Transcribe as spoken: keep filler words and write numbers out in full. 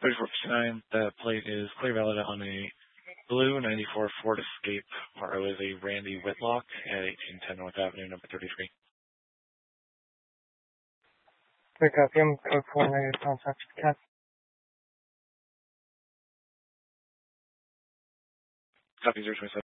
thirty-four fifty-nine, the plate is clear valid on a blue ninety-four Ford Escape. R O is a Randy Whitlock at eighteen ten North Avenue, number thirty-three. Pick up him, code four negative contact cat. Copy zero twenty-seven.